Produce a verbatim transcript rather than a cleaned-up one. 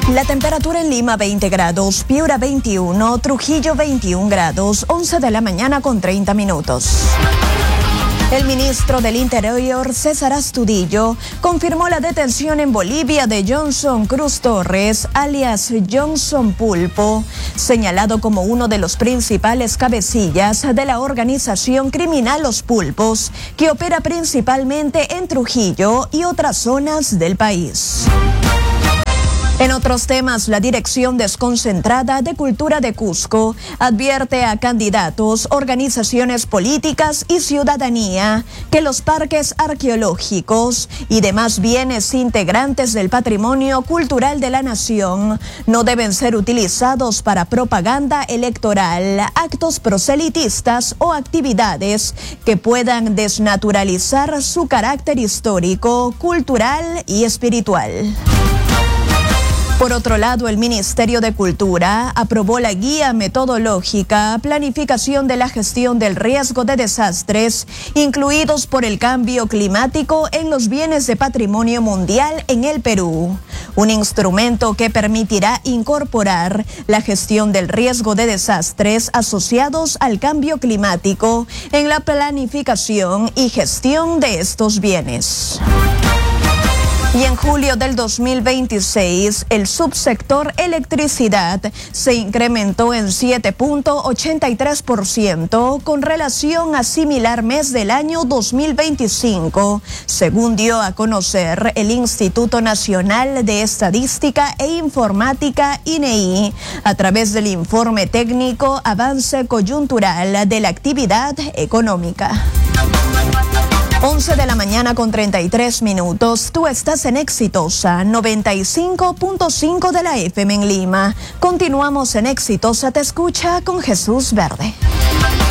La temperatura en Lima veinte grados, Piura veintiuno, Trujillo veintiún grados, once de la mañana con treinta minutos. El ministro del Interior, César Astudillo, confirmó la detención en Bolivia de Johnson Cruz Torres, alias Johnson Pulpo, señalado como uno de los principales cabecillas de la organización criminal Los Pulpos, que opera principalmente en Trujillo y otras zonas del país. En otros temas, la Dirección Desconcentrada de Cultura de Cusco advierte a candidatos, organizaciones políticas y ciudadanía que los parques arqueológicos y demás bienes integrantes del patrimonio cultural de la nación no deben ser utilizados para propaganda electoral, actos proselitistas o actividades que puedan desnaturalizar su carácter histórico, cultural y espiritual. Por otro lado, el Ministerio de Cultura aprobó la Guía Metodológica Planificación de la Gestión del Riesgo de Desastres, incluidos por el cambio climático en los bienes de patrimonio mundial en el Perú. Un instrumento que permitirá incorporar la gestión del riesgo de desastres asociados al cambio climático en la planificación y gestión de estos bienes. Y en julio del dos mil veintiséis, el subsector electricidad se incrementó en siete punto ochenta y tres por ciento con relación a similar mes del año dos mil veinticinco, según dio a conocer el Instituto Nacional de Estadística e Informática, I N E I, a través del informe técnico Avance Coyuntural de la Actividad Económica. once de la mañana con treinta y tres minutos. Tú estás en Exitosa noventa y cinco punto cinco de la F M en Lima. Continuamos en Exitosa Te Escucha con Jesús Verde.